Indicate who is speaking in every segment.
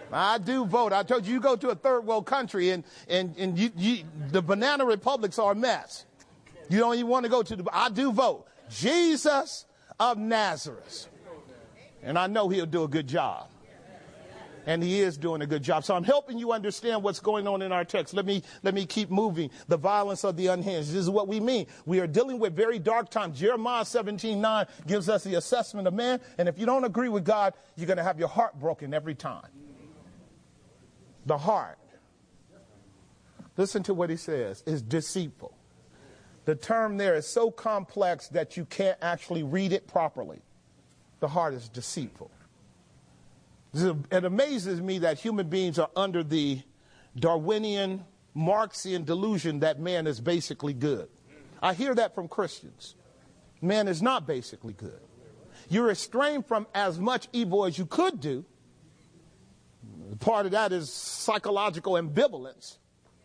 Speaker 1: I do vote. I told you, you go to a third world country and the banana republics are a mess. You don't even want to go to I do vote. Jesus of Nazareth. And I know he'll do a good job. And he is doing a good job. So I'm helping you understand what's going on in our text. Let me keep moving. The violence of the unhinged. This is what we mean. We are dealing with very dark times. Jeremiah 17:9 gives us the assessment of man. And if you don't agree with God, you're going to have your heart broken every time. The heart, listen to what he says, is deceitful. The term there is so complex that you can't actually read it properly. The heart is deceitful. It amazes me that human beings are under the Darwinian, Marxian delusion that man is basically good. I hear that from Christians. Man is not basically good. You're restrained from as much evil as you could do. Part of that is psychological ambivalence.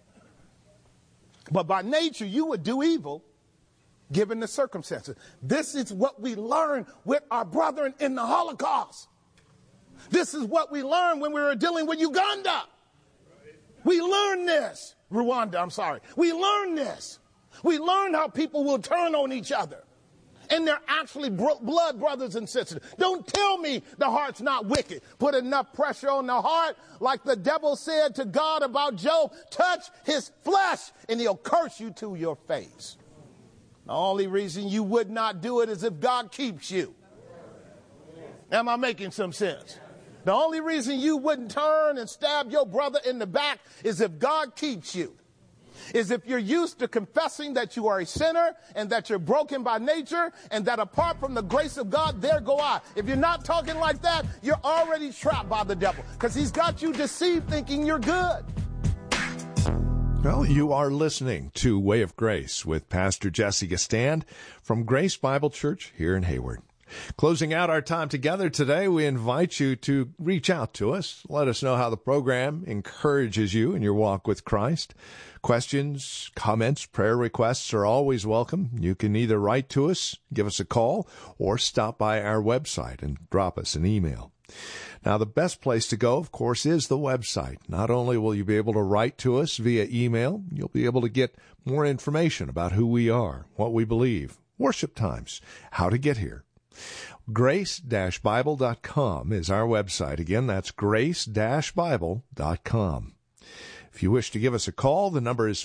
Speaker 1: But by nature, you would do evil given the circumstances. This is what we learned with our brethren in the Holocaust. This is what we learned when we were dealing with Uganda. We learned this. Rwanda, I'm sorry. We learned this. We learned how people will turn on each other. And they're actually blood brothers and sisters. Don't tell me the heart's not wicked. Put enough pressure on the heart, like the devil said to God about Job, touch his flesh and he'll curse you to your face. The only reason you would not do it is if God keeps you. Am I making some sense? The only reason you wouldn't turn and stab your brother in the back is if God keeps you. Is if you're used to confessing that you are a sinner and that you're broken by nature and that apart from the grace of God, there go I. If you're not talking like that, you're already trapped by the devil because he's got you deceived thinking you're good.
Speaker 2: Well, you are listening to Way of Grace with Pastor Jesse Gistand from Grace Bible Church here in Hayward. Closing out our time together today, we invite you to reach out to us. Let us know how the program encourages you in your walk with Christ. Questions, comments, prayer requests are always welcome. You can either write to us, give us a call, or stop by our website and drop us an email. Now, the best place to go, of course, is the website. Not only will you be able to write to us via email, you'll be able to get more information about who we are, what we believe, worship times, how to get here. Grace-Bible.com is our website. Again, that's Grace-Bible.com. If you wish to give us a call, the number is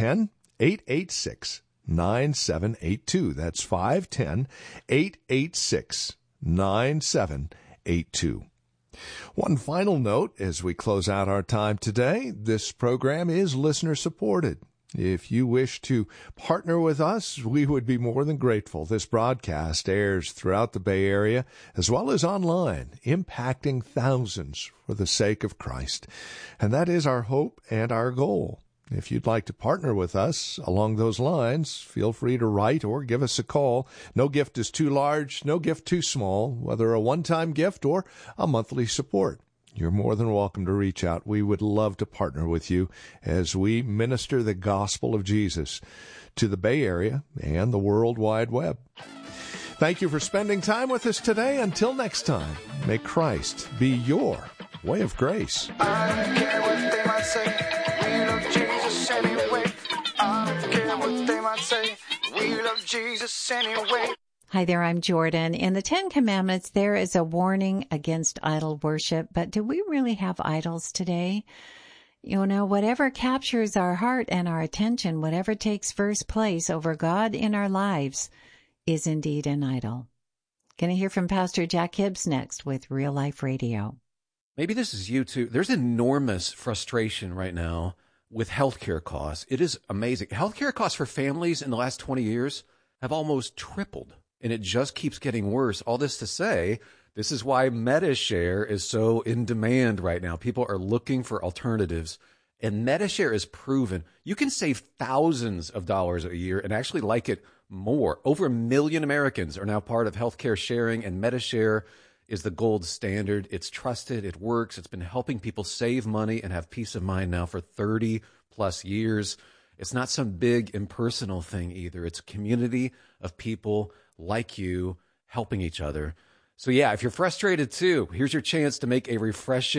Speaker 2: 510-886-9782. That's 510-886-9782. One final note as we close out our time today, this program is listener-supported. If you wish to partner with us, we would be more than grateful. This broadcast airs throughout the Bay Area as well as online, impacting thousands for the sake of Christ. And that is our hope and our goal. If you'd like to partner with us along those lines, feel free to write or give us a call. No gift is too large, no gift too small, whether a one-time gift or a monthly support. You're more than welcome to reach out. We would love to partner with you as we minister the gospel of Jesus to the Bay Area and the World Wide Web. Thank you for spending time with us today. Until next time, may Christ be your way of grace.
Speaker 3: I don't care what they might say. We love Jesus anyway. I don't care what they might say. We love Jesus anyway.
Speaker 4: Hi there, I'm Jordan. In the Ten Commandments, there is a warning against idol worship, but do we really have idols today? You know, whatever captures our heart and our attention, whatever takes first place over God in our lives, is indeed an idol. Going to hear from Pastor Jack Hibbs next with Real Life Radio.
Speaker 5: Maybe this is you too. There's enormous frustration right now with healthcare costs. It is amazing. Healthcare costs for families in the last 20 years have almost tripled. And it just keeps getting worse. All this to say, this is why Medi-Share is so in demand right now. People are looking for alternatives. And Medi-Share is proven. You can save thousands of dollars a year and actually like it more. Over 1 million Americans are now part of healthcare sharing, and Medi-Share is the gold standard. It's trusted. It works. It's been helping people save money and have peace of mind now for 30 plus years. It's not some big impersonal thing either. It's a community of people like you helping each other. So yeah, if you're frustrated too, here's your chance to make a refreshing